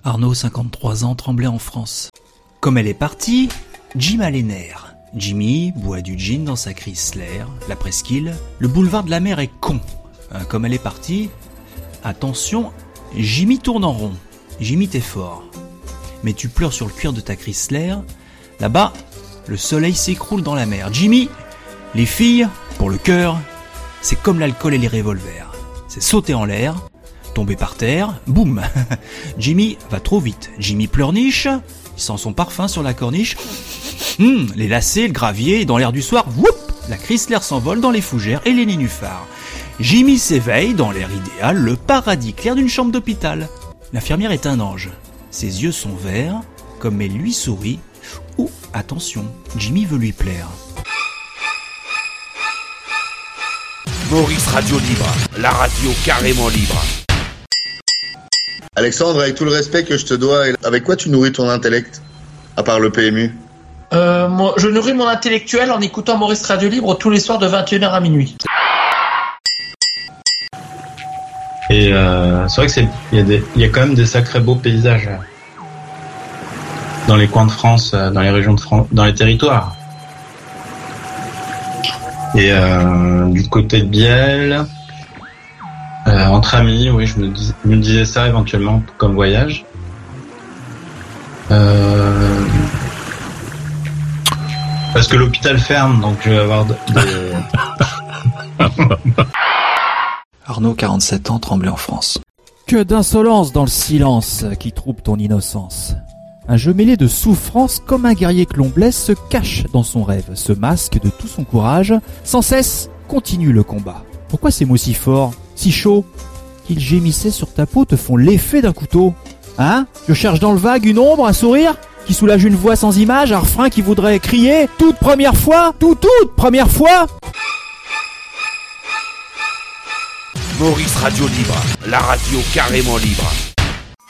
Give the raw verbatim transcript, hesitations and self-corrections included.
Arnaud, cinquante-trois ans, Tremblay en France. Comme elle est partie, Jim a les nerfs. Jimmy boit du gin dans sa Chrysler, la presqu'île. Le boulevard de la mer est con. Hein, comme elle est partie, attention, Jimmy tourne en rond. Jimmy, t'es fort. Mais tu pleures sur le cuir de ta Chrysler. Là-bas, le soleil s'écroule dans la mer. Jimmy, les filles, pour le cœur, c'est comme l'alcool et les revolvers. C'est sauter en l'air, tomber par terre, boum. Jimmy va trop vite. Jimmy pleurniche, il sent son parfum sur la corniche. Hum, les lacets, le gravier, dans l'air du soir, whoop, la Chrysler s'envole dans les fougères et les nénuphars. Jimmy s'éveille dans l'air idéal, le paradis clair d'une chambre d'hôpital. L'infirmière est un ange. Ses yeux sont verts, comme elle lui sourit. Ou, attention, Jimmy veut lui plaire. Maurice Radio Libre, la radio carrément libre. Alexandre, avec tout le respect que je te dois, avec quoi tu nourris ton intellect, à part le P M U? euh, moi, Je nourris mon intellectuel en écoutant Maurice Radio Libre tous les soirs de vingt et une heures à minuit. Et euh, c'est vrai que c'est, il y a des, il y a quand même des sacrés beaux paysages dans les coins de France, dans les régions de France, dans les territoires. Et euh, du côté de Biel, euh, entre amis, oui, je me, dis, je me disais ça éventuellement comme voyage. Euh, parce que l'hôpital ferme, donc je vais avoir de, de... Arnaud, quarante-sept ans, Tremblay en France. Que d'insolence dans le silence qui trouble ton innocence. Un jeu mêlé de souffrance comme un guerrier que l'on blesse se cache dans son rêve, se masque de tout son courage, sans cesse continue le combat. Pourquoi ces mots si forts, si chauds, qu'ils gémissaient sur ta peau te font l'effet d'un couteau? Hein? Je cherche dans le vague une ombre, un sourire qui soulage une voix sans image, un refrain qui voudrait crier toute première fois, tout toute première fois. Maurice Radio Libre, la radio carrément libre.